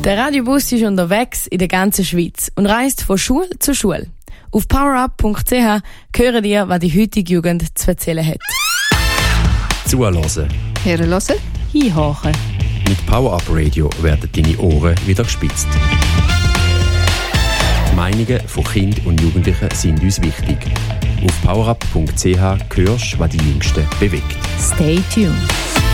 Der Radiobus ist unterwegs in der ganzen Schweiz und reist von Schule zu Schule. Auf powerup.ch hören ihr, was die heutige Jugend zu erzählen hat. Zuhören. Hören. Hinhören. Mit Power-Up Radio werden deine Ohren wieder gespitzt. Die Meinungen von Kindern und Jugendlichen sind uns wichtig. Auf powerup.ch hörst du, was die Jüngsten bewegt. Stay tuned.